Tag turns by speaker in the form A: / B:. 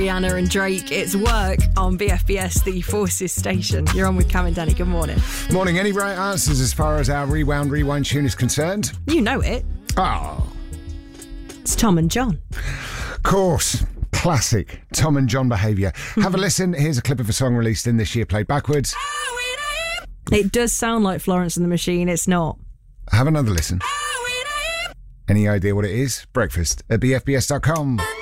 A: Rihanna and Drake, it's Work on BFBS, the Forces station. You're on with Cam and Danny. Good morning.
B: Morning. Any right answers as far as our rewind tune is concerned?
A: You know it.
B: Oh.
A: It's Tom and John.
B: Of course. Classic Tom and John behaviour. Have a listen. Here's a clip of a song released in this year played backwards.
A: It does sound like Florence and the Machine. It's not.
B: Have another listen. Any idea what it is? Breakfast at bfbs.com.